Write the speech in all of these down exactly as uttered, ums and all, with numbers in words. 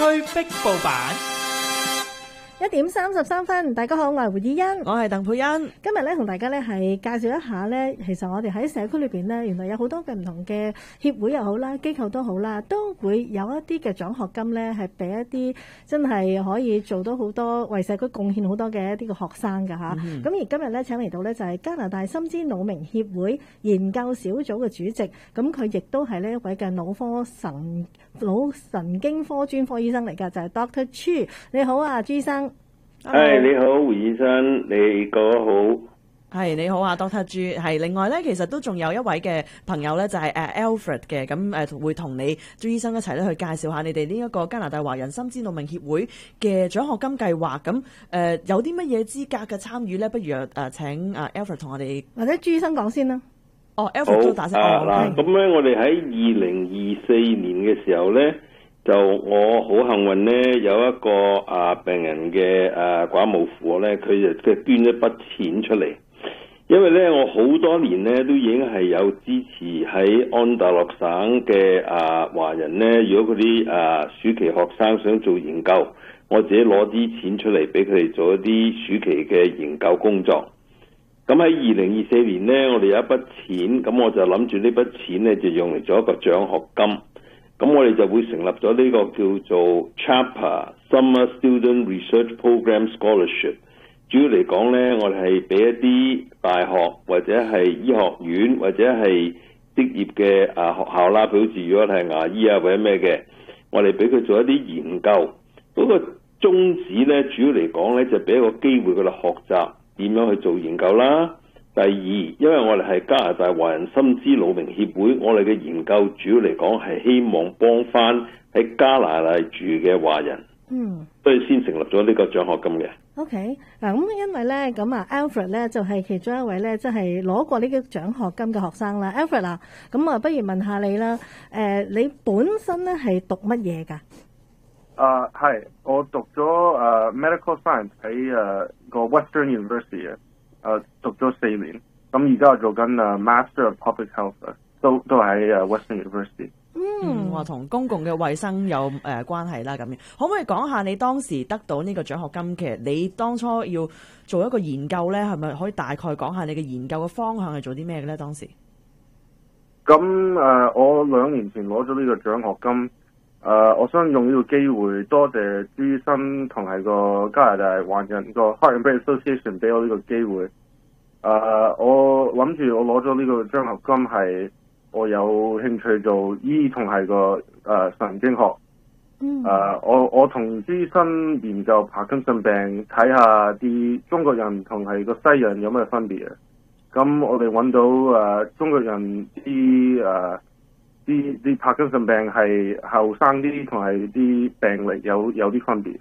去壁報版。 一點三十三分，大家好，我係胡以欣， 我係鄧佩欣。 今日咧同大家咧係介紹一下咧，其實我哋喺社區裏邊咧，原來有好多嘅唔同嘅協會又好啦，機構都好啦，都會有一啲嘅獎學金咧，係俾一啲真係可以做到好多為社區貢獻好多嘅一啲嘅學生㗎吓。咁、嗯、而今日咧請嚟到咧就係加拿大心肢腦鳴協會研究小組嘅主席，咁佢亦都係呢一位嘅腦科神腦神經科專科醫生嚟㗎，就係、是、Doctor Chu。你好啊，朱醫生。 係、hey, 你好，胡醫生，你個好。 係你好啊 ，Doctor Chu。係另外咧，其實都仲有一位嘅朋友咧，就係誒 Alfred 嘅，咁誒會同你朱醫生一齊咧去介紹下你哋呢一個加拿大華人心肢腦鳴協會嘅獎學金計劃。咁誒、呃、有啲乜嘢資格嘅參與咧？不如誒、呃、請誒 Alfred 同我哋或者朱醫生講先啦。 哦 ，Alfred 都打聲哦。 嗱，咁咧我哋喺二零二四年嘅時候咧。就我好幸運咧，有一個啊病人嘅啊寡母婦咧，佢就即係捐一筆錢出嚟。因為咧我好多年咧都已經係有支持喺安大略省嘅啊華人咧，如果嗰啲啊暑期學生想做研究，我自己攞啲錢出嚟俾佢哋做一啲暑期嘅研究工作。咁喺二零二四年咧，我哋有一筆錢，咁我就諗住呢筆錢咧就用嚟做一個獎學金。咁我哋就會成立咗呢個叫做 C H A P A Summer Student Research Program Scholarship。主要嚟講呢，我哋係俾一啲大學或者係醫學院或者係職業嘅啊學校啦，譬如好似如果係牙醫啊或者咩嘅，我哋俾佢做一啲研究。嗰、那個宗旨呢，主要嚟講呢，就俾一個機會佢哋學習點樣去做研究啦。第二，因為我哋係加拿大華人心肢腦鳴協會，我哋嘅研究主要嚟講係希望幫翻喺加拿大住嘅華人，嗯，所以先成立咗呢個獎學金嘅。 OK， 嗱咁因為咧咁啊 Alfred 咧就係其中一位咧，即係攞過呢個獎學金嘅學生啦。Alfred 啊，咁啊不如問下你啦，誒、呃、你本身咧係讀乜嘢㗎？ 啊係，我讀咗誒、uh, Medical Science 喺誒個、uh, Western University 嘅。誒、uh, 讀咗四年，咁而家做緊誒、uh, Master of Public Health， 都都喺誒、uh, Western University。 嗯，話同公共嘅衛生有誒、呃、關係啦，咁樣可唔可以講下你當時得到呢個獎學金？其實你當初要做一個研究咧，係咪可以大概講下你嘅研究嘅方向係做啲咩嘅咧？當時咁誒、uh, 我兩年前攞咗呢個獎學金，誒、uh, 我想用呢個機會多謝朱醫生同係個加拿大華人個 Heart and Brain Association 俾我呢個機會。誒、uh, 我諗住我攞咗呢個獎學金係我有興趣做醫同係個誒、uh, 神經學。嗯。誒、uh, 我我同朱醫生研究帕金遜病，睇下啲中國人同係個西人有咩分別啊？咁我哋揾到誒、uh, 中國人啲誒啲啲帕金遜病係後生啲，同係啲病歷有有啲分別。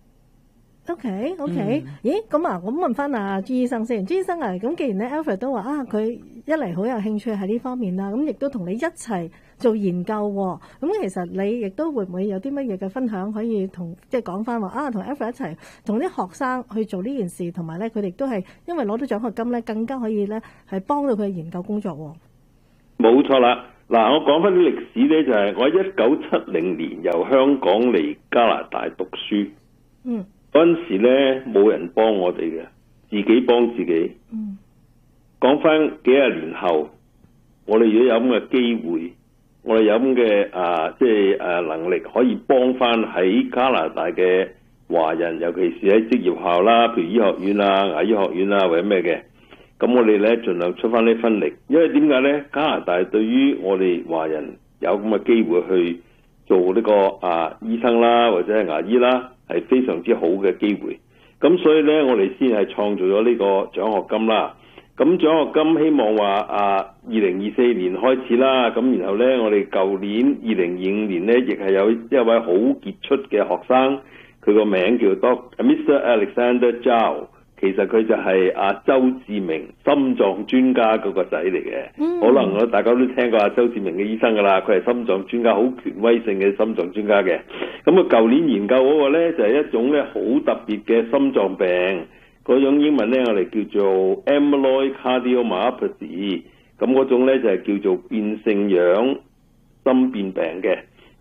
OK OK，、嗯、咦咁啊，咁問翻阿朱醫生先。朱醫生啊，咁既然咧 Alfred 都話啊，佢一嚟好有興趣喺呢方面啦，咁亦都同你一齊做研究喎。咁其實你亦都會唔會有啲乜嘢嘅分享可以同即係講翻話啊，同 Alfred 一齊同啲學生去做呢件事，同埋咧佢哋都係因為攞到獎學金咧，更加可以咧係幫到佢嘅研究工作喎。 冇錯啦，嗱，我講翻啲歷史咧，就係、是、我一九七零年由香港嚟加拿大讀書。嗯。嗰陣時咧冇人幫我哋嘅，自己幫自己。嗯。講翻幾廿年後，我哋如果有咁嘅機會，我哋有咁嘅啊，即係誒能力，可以幫翻喺加拿大嘅華人，尤其是喺職業學校啦，譬如醫學院啊、牙醫學院啊或者咩嘅，咁我哋咧盡量出翻呢分力。因為點解咧？加拿大對於我哋華人有咁嘅機會去做呢、這個啊醫生啦，或者係牙醫啦。係非常之好嘅機會，咁所以呢，我哋先係創造咗呢個獎學金啦。咁獎學金希望話啊，二零二四年開始啦，咁然後呢，我哋舊年二零二五年呢，亦係有一位好傑出嘅學生，佢個名叫 Doctor Mister Alexander Zhao。其實佢就係阿周志明心臟專家嗰個仔嚟嘅，嗯、可能我大家都聽過阿周志明嘅醫生噶啦，佢係心臟專家，好權威性嘅心臟專家嘅。咁啊，舊年研究嗰個咧就係、是、一種咧好特別嘅心臟病，嗰種英文咧我哋叫做 Amyloid Cardiomyopathy，咁嗰種咧就係、是、叫做變性樣心變病嘅。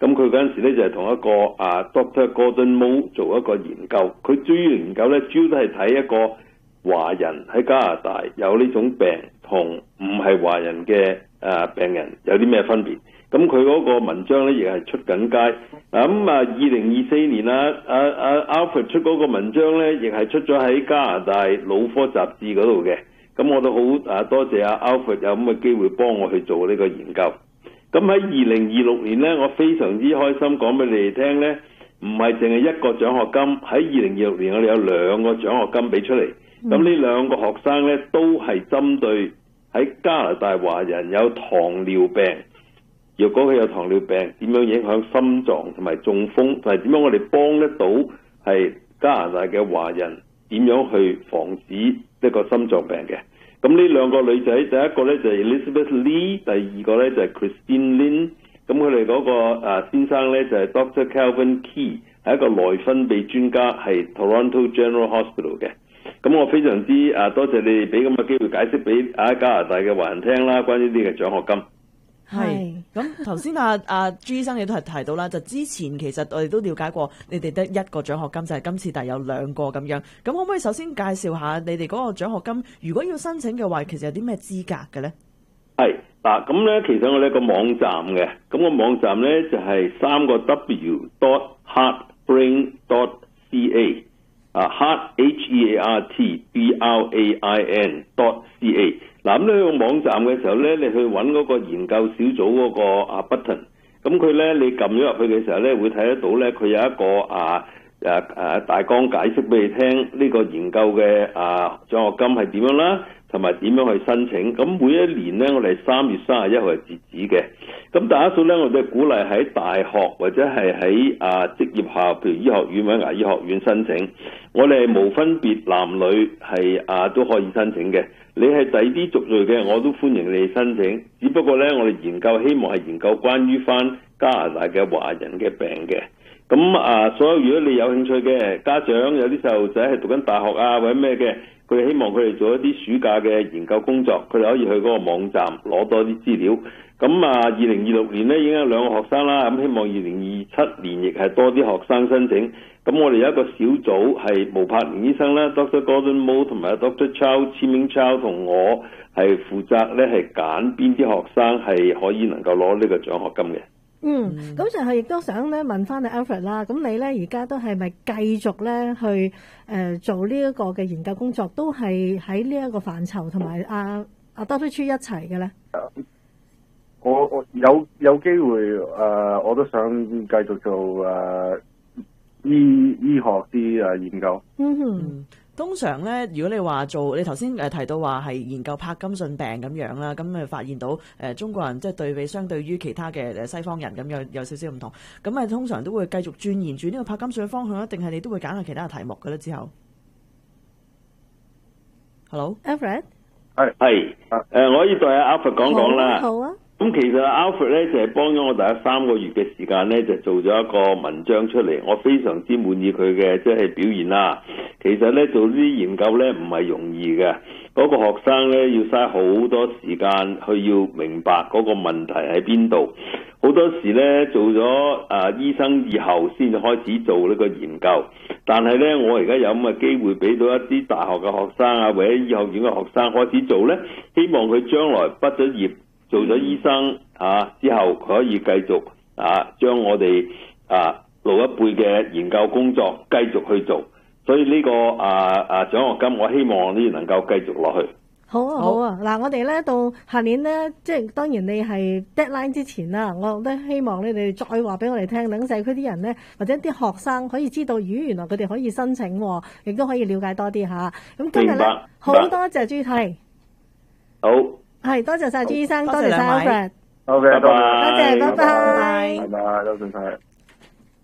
咁佢嗰陣時咧就係、是、同一個啊 Doctor Gordon Moe 做一個研究，佢主要研究咧主要都係睇一個華人喺加拿大有呢種病同唔係華人嘅誒病人有啲咩分別。咁佢嗰個文章咧亦係出緊街。咁啊，二零二四年啊，啊啊 Alfred 出嗰個文章咧，亦係出咗喺加拿大腦科雜誌嗰度嘅。咁我都好啊，多謝阿 Alfred 有咁嘅機會幫我去做呢個研究。咁喺二零二六年咧，我非常之開心講俾你哋聽咧，唔係淨係一個獎學金，喺二零二六年我哋有兩個獎學金俾出嚟。咁呢兩個學生咧都係針對喺加拿大華人有糖尿病。若果佢有糖尿病，點樣影響心臟同埋中風，同埋點樣我哋幫得到係加拿大嘅華人點樣去防止呢個心臟病嘅？咁呢兩個女仔，第一個咧就係 Elizabeth Lee， 第二個咧就係 Christine Lin。咁佢哋嗰個啊先生咧就係 Doctor Calvin Key， 係一個內分泌專家，係 Toronto General Hospital 嘅。咁我非常之啊多謝你哋俾咁嘅機會解釋俾啊加拿大嘅華人聽啦，關於呢個獎學金。 係，咁頭先阿阿朱醫生你都係提到啦，就之前其實我哋都了解過，你哋得一個獎學金，就係、是、今次但係有兩個咁樣。咁可唔可以首先介紹下你哋嗰個獎學金？如果要申請嘅話，其實有啲咩資格嘅咧？係嗱，咁咧其實我哋有個網站嘅，咁、那個網站咧就係、是、三個 W dot heartbrain dot C A 啊 ，heart H E A R T B R A I N dot C A。嗱，咁呢個網站嘅時候咧，你去揾嗰個研究小組嗰個啊 button，咁佢咧你撳咗入去嘅時候咧，會睇得到咧，佢有一個啊誒誒大綱解釋俾你聽，呢個研究嘅啊獎學金係點樣啦，同埋點樣去申請。咁每一年咧，我哋三月三十一號係截止嘅。咁大多數咧，我哋鼓勵喺大學或者係喺啊職業校，譬如醫學院或者牙醫學院申請。我哋係無分別男女係啊都可以申請嘅。你係第二啲族裔嘅，我都歡迎你申請。只不過咧，我哋研究希望係研究關於翻加拿大嘅華人嘅病嘅。咁啊，所以如果你有興趣嘅家長，有啲細路仔係讀緊大學啊或者咩嘅，佢希望佢哋做一啲暑假嘅研究工作，佢哋可以去嗰個網站攞多啲資料。咁啊，二零二六年咧已經有兩個學生啦，咁希望二零二七年亦係多啲學生申請。咁我哋有一個小組係毛柏年醫生啦 ，Doctor Gordon Moe 同埋 Doctor Chow 千明 Chow 同我係負責咧係揀邊啲學生係可以能夠攞呢個獎學金嘅。 嗯，咁就係亦都想咧問翻你 Alfred 啦，咁你咧而家都係咪繼續咧去誒、呃、做呢一個嘅研究工作，都係喺呢一個範疇同埋阿阿 Doctor Chu 一齊嘅咧？ 我我有有機會誒、呃，我都想繼續做誒、呃、醫醫學啲誒研究。 嗯哼。 通常咧，如果你話做，你頭先誒提到話係研究柏金遜病咁樣啦，咁誒發現到誒、呃、中國人即係對比相對於其他嘅誒西方人咁樣有少少唔同，咁誒通常都會繼續鑽研住呢個柏金遜嘅方向，一定係你都會揀下其他嘅題目嘅咧之後。Hello，Alfred， 係係誒，我可以代阿 Alfred 講講啦。 好啊。 咁其實 Alfred 咧就係、是、幫咗我大概三個月嘅時間咧，就做咗一個文章出嚟，我非常之滿意佢嘅即係表現啦。其實咧做呢啲研究咧唔係容易嘅，嗰、那個學生咧要嘥好多時間去要明白嗰個問題喺邊度。好多時咧做咗啊醫生以後先至開始做呢個研究，但係咧我而家有咁嘅機會俾到一啲大學嘅學生啊或者醫學院嘅學生開始做咧，希望佢將來畢咗業做咗醫生啊之後，佢可以繼續啊將我哋啊老一輩嘅研究工作繼續去做。所以呢、這個啊啊獎學金，我希望呢能夠繼續落去。 好啊，好啊！嗱，我哋咧到下年咧，即係當然你係 deadline 之前啦，我都希望你哋再話俾我哋聽，等社區啲人咧，或者啲學生可以知道，咦，原來佢哋可以申請，亦都可以了解多啲吓。咁今日咧，好多謝朱太， 好， 係多謝晒朱醫生，多謝晒 Alfred， 好嘅，多謝， 多謝，拜拜， 拜拜，多謝晒。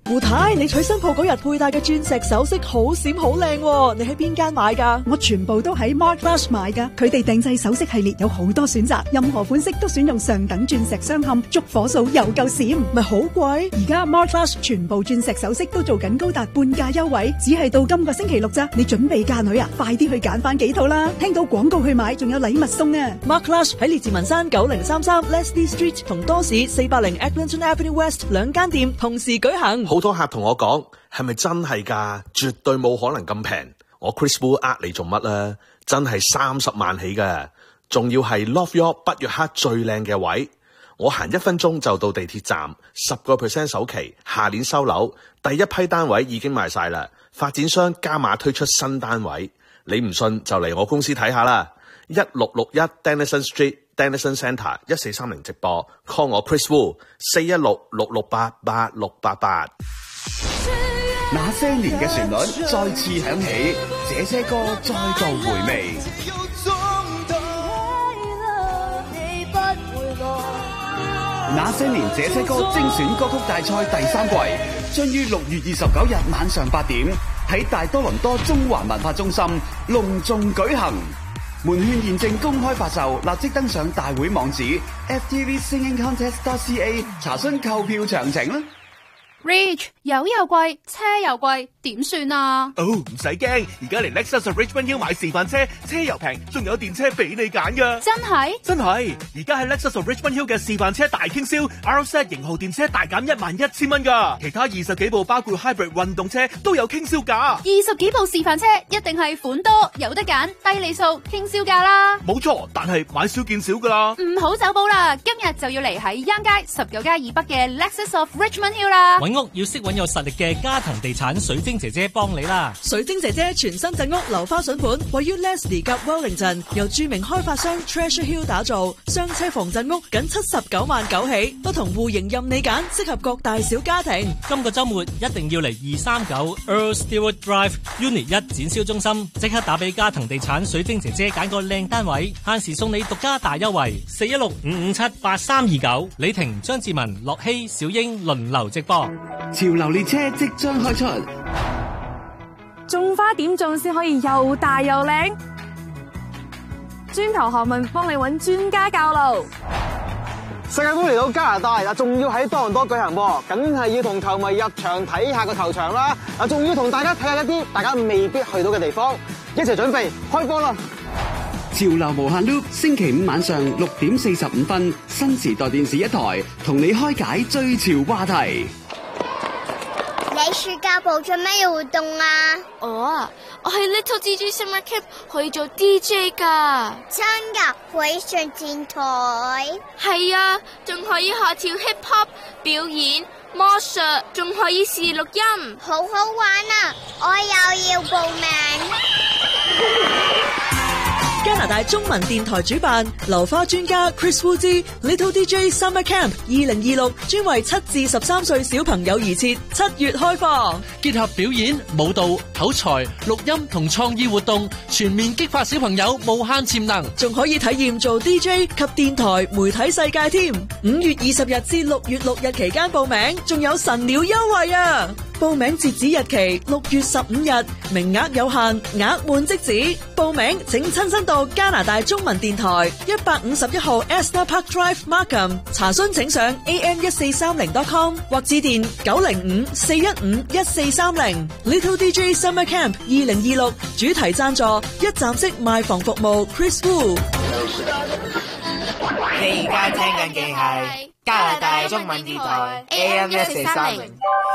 胡太，你娶新抱嗰日佩戴嘅鑽石首飾好閃好靚喎，你喺邊間買㗎？ 我全部都喺 Mark Flash 買㗎，佢哋定製首飾系列有好多選擇，任何款式都選用上等鑽石鑲嵌，燭火數又夠閃， 咪好貴？ 而家 Mark Flash 全部鑽石首飾都做緊高達半價優惠，只係到今個星期六咋，你準備嫁女啊？快啲去揀翻幾套啦！聽到廣告去買，仲有禮物送啊 ！Mark Flash 喺列治文山九零三三 Leslie Street 同多士四百零 Eglinton Avenue West 兩間店同時舉行。 好多客同我講，係咪真係㗎？絕對冇可能咁平。我 Chris Wu 呃你做乜啊？真係三十萬起㗎，仲要係 Love York 北約克最靚嘅位。我行一分鐘就到地鐵站，十個 percent 首期，下年收樓，第一批單位已經賣晒啦。發展商加碼推出新單位，你唔信就嚟我公司睇下啦。一六六一 Denison Street。Denison Centre 一四三零直播 call 我 Chris Wu 四一六六六八八六八八。 那些年嘅旋律再次響起，這些歌再度回味。那些年這些歌精選歌曲大賽第三季將於六月二十九日晚上八點喺大多倫多中環文化中心隆重舉行。門券現正公開發售，立即登上大會網址 f t v singing contest dot c a 查詢購票詳情啦。 Rich 油又貴，車又貴，點算啊？ 哦，唔使驚，而家嚟 Lexus of Richmond Hill 買示範車，車又平，仲有電車俾你揀噶。 真係？ 真係！而家喺 Lexus of Richmond Hill 嘅示範車大傾銷 ，R Z 型號電車大減一萬一千蚊噶，其他二十幾部包括 Hybrid 運動車都有傾銷價。 二十幾部示範車一定係款多，有得揀，低利數，傾銷價啦。 冇錯，但係買少見少噶啦。 唔好走寶啦，今日就要嚟喺央街十九街以北嘅 Lexus of Richmond Hill 啦。 揾屋要識揾有實力嘅家庭地產水晶姐姐幫你啦。 水晶姐姐全新鎮屋樓花筍盤，位於 Leslie 及 Wellington， 由著名開發商 Treasure Hill 打造，雙車房鎮屋僅七十九萬九起，不同戶型任你揀，適合各大小家庭。 今個週末一定要嚟二三九 Earl Stewart Drive Unit 一展銷中心，即刻打俾家庭地產水晶姐姐揀個靚單位，限時送你獨家大優惠，四一六五五七八三二九。李婷、張志文、樂希、小英輪流直播。 潮流列車即將開出， 種花點種先可以又大又靚？磚頭學問幫你揾專家教路。 世界盃嚟到加拿大嗱，仲要喺多倫多舉行噃，梗係要同球迷入場睇下個球場啦。嗱，仲要同大家睇下一啲大家未必去到嘅地方，一齊準備開波啦！ 潮流無限 loop， 星期五晚上六點四十五分，新時代電視一台同你開解追潮話題。 你暑假部做咩嘢活動啊？ 哦，我喺 Little D J Summer Camp 可以做 D J 噶。 真噶？會上電台？ 係啊，仲可以學跳 hip hop 表演、魔術，仲可以試錄音， 好好玩啊！我又要報名。 加拿大中文電台主辦流花專家 Chris Wu 之 Little D J Summer Camp 二零二六，專為七至十三歲小朋友而設，七月開放， 結合表演、舞蹈、口才、錄音同創意活動，全面激發小朋友無限潛能， 仲可以體驗做 D J 及電台媒體世界添。五月二十日至六月六日期間報名，仲有神鳥優惠啊！報名截止日期六月十五日，名額有限，額滿即止。報名請親身到加拿大中文電台一百五十一號 Esther Park Drive Markham， 查詢請上 a m 一四三零 dot com 或致電九零五四一五一四三零。Little D J Summer Camp 二零二六主題贊助一站式賣房服務 Chris Wu。 你而家聽緊嘅係加拿大中文電台 A M 一四三零。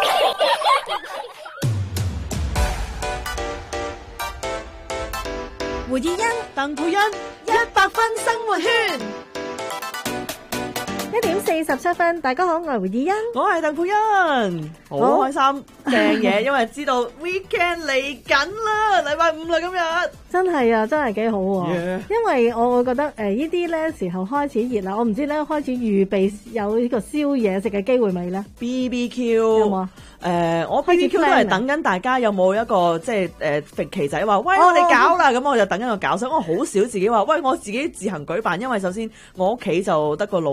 胡以欣、 鄧佩欣，一百分生活圈。 一點四十七分，大家好，我係胡以欣， 我係鄧佩欣，好開心正嘢，因為知道 weekend 嚟緊啦，禮拜五啦今日， 真係啊，真係幾好喎、啊。 Yeah. 因為我會覺得誒、呃、呢啲咧時候開始熱啦，我唔知咧開始預備有呢個宵夜食嘅機會未咧 ？B B Q 有冇啊？ 誒、呃，我 B B Q 都係等緊大家有冇一個即係誒揈旗仔話，喂、哦、我哋搞啦，咁我就等緊個搞手。我好少自己話，喂我自己自行舉辦，因為首先我屋企就得個露台嘅啫，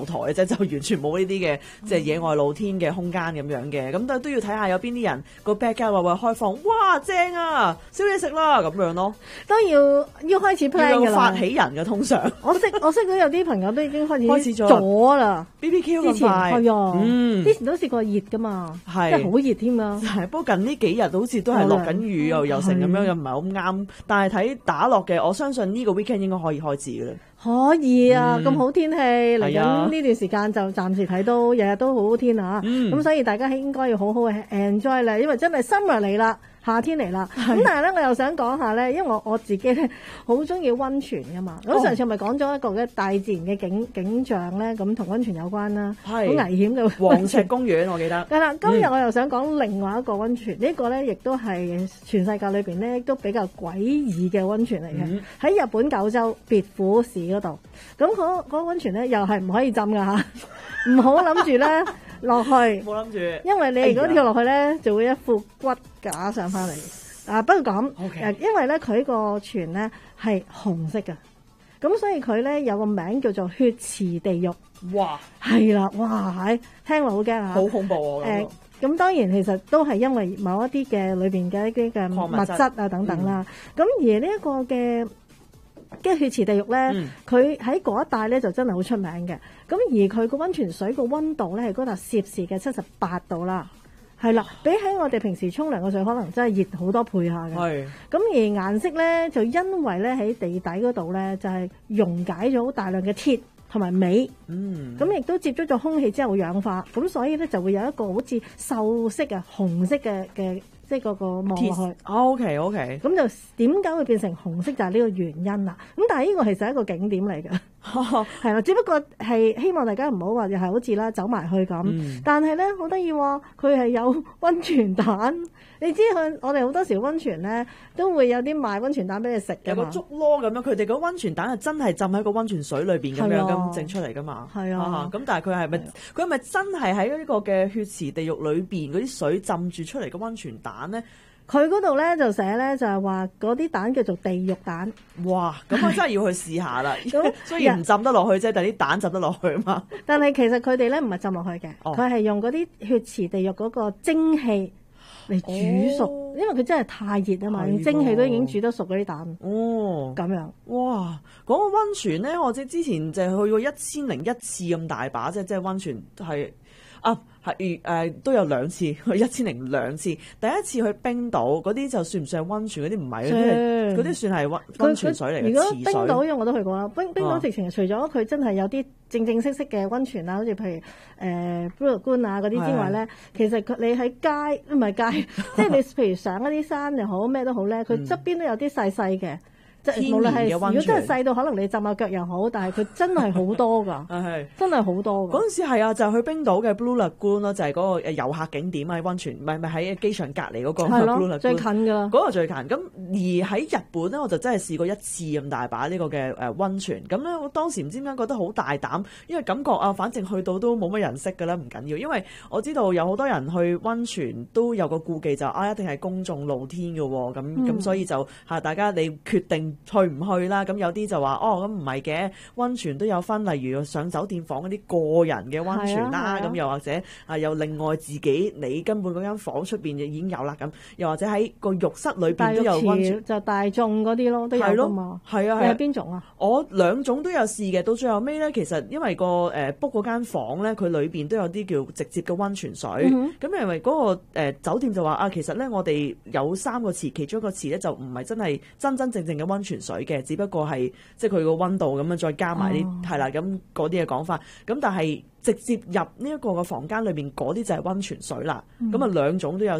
就完全冇呢啲嘅即係野外露天嘅空間咁樣嘅，咁都都要睇下有邊啲人個 backyard 話會開放，哇正啊，燒嘢食啦咁樣咯， 都要要開始 plan 㗎啦。 發起人嘅通常， 我識我識到有啲朋友都已經開始開始咗啦 ，B B Q 之前咁快， 係啊， 嗯， 之前都試過熱㗎嘛， 係即係好熱添啊。 係，不過近呢幾日好似都係落緊雨又又成咁樣，又唔係好啱。但係睇打落嘅，我相信呢個 weekend 應該可以開始嘅啦。 可以啊，咁、 嗯、 好天氣嚟緊呢段時間就暫時睇到日日都好好天啊，咁、嗯、所以大家應該要好好嘅 enjoy 啦，因為真係 summer 嚟啦。夏天嚟啦，咁但係咧，我又想講下咧，因為我我自己咧好中意溫泉噶嘛。咁、哦、上次咪講咗一個嘅大自然嘅景景象咧，咁同溫泉有關啦，好危險嘅黃石公園，我記得。 係啦，今日我又想講另外一個溫泉，嗯這個、呢個咧亦都係全世界裏邊咧都比較詭異嘅溫泉嚟嘅，喺、嗯、日本九州別府市嗰度。咁嗰嗰溫泉咧又係唔可以浸噶吓，唔好諗住咧落去，冇諗住， 因為你如果跳落去咧、哎，就會一副骨架上翻嚟。啊，不過咁，誒、okay. 因為咧佢個泉咧係紅色嘅，咁所以佢咧有個名叫做血池地獄。 哇， 係啦，哇，係聽落好驚啊， 好恐怖啊！誒、呃， 咁當然其實都係因為某一啲嘅裏邊嘅一啲嘅物質啊等等啦。咁、嗯、而呢一個嘅嘅血池地獄咧，佢喺嗰一帶咧就真係好出名嘅。咁而佢個溫泉水個溫度咧係高達攝氏嘅七十八度啦。係啦，比起我哋平時沖涼嘅水，可能真係熱好多倍下嘅。係。咁而顏色咧，就因為咧喺地底嗰度咧，就係、是、溶解咗好大量嘅鐵同埋鎂。嗯。咁亦都接觸咗空氣之後氧化，咁所以咧就會有一個好似鏽色嘅紅色嘅嘅。即係嗰個望落去。 O K O K。咁就點解會變成紅色就係呢個原因啦。咁但係呢個其實係一個景點嚟嘅，係啦。只不過係希望大家唔好話又係好似啦走埋去咁、嗯。但係咧好得意喎，佢係有溫泉蛋。你知佢我哋好多時溫泉咧都會有啲賣溫泉蛋俾你食嘅嘛。有個竹籮咁樣，佢哋個溫泉蛋係真係浸喺個溫泉水裏邊咁樣咁整出嚟噶嘛。係啊。咁但係佢係咪佢係咪真係喺呢個嘅血池地獄裏邊嗰啲水浸住出嚟嘅溫泉蛋咧？ 佢嗰度咧就寫咧就係話嗰啲蛋叫做地獄蛋。 哇！咁我真係要去試下啦。咁雖然唔浸得落去啫，但係啲蛋浸得落去啊嘛。 但係其實佢哋咧唔係浸落去嘅，佢、哦、係用嗰啲血池地獄嗰個蒸氣嚟煮熟，哦、因為佢真係太熱啊嘛，用蒸氣都已經煮得熟嗰啲蛋。哦，咁樣。哇！ 講個溫泉咧，我即之前就去過一千零一次咁大把啫，即係溫泉係。啊，係誒、呃、都有兩次，去一千零兩次。第一次去冰島嗰啲就算唔算係溫泉？嗰啲唔係，嗰啲嗰啲算係溫溫泉水嚟嘅。 如果冰島，因為我都去過啦，冰冰島直情除咗佢真係有啲正正式式嘅溫泉啦，好似譬如誒 Blue Lagoon 啊嗰啲之外咧，其實佢你喺街唔係街，即係你譬如上一啲山又好咩都好咧，佢側邊都有啲細細嘅。即係無論係如果真係細到可能你浸下腳又好，但係佢真係好多㗎，係真係好多㗎。嗰陣時係啊，就係、去冰島嘅 Blue Lagoon 咯，就係嗰個誒遊客景點喺溫泉，唔係唔係喺機場隔離嗰個 Blue Lagoon 最近㗎啦， 嗰個最近。咁而喺日本咧，我就真係試過一次咁大把呢個嘅誒溫泉。咁咧，我當時唔知點解覺得好大膽，因為感覺啊，反正去到都冇乜人識㗎啦，唔緊要。因為我知道有好多人去溫泉都有個顧忌，就啊一定係公眾露天嘅喎，咁咁、嗯、所以就嚇大家你決定去唔去啦。咁有啲就話哦，咁唔係嘅，溫泉都有分，例如上酒店房嗰啲個人嘅溫泉啦，咁、啊啊、又或者啊，又另外自己你根本嗰間房出邊已經有啦，咁又或者喺個浴室裏邊都有溫泉， 就大眾嗰啲咯，都有㗎嘛。係啊，係啊，邊種啊？ 我兩種都有試嘅，到最後尾咧，其實因為個誒 book 嗰間房咧，佢裏邊都有啲叫直接嘅溫泉水，咁、嗯、因為嗰、嗰個、呃、酒店就話啊，其實咧我哋有三個池，其中一個池咧就唔係真係真真正正嘅溫泉水嘅，只不過係即係佢個溫度咁樣再加埋啲係啦，咁嗰啲嘅講法，咁但係直接入呢一個嘅房間裏邊嗰啲就係溫泉水啦，咁啊兩種都有。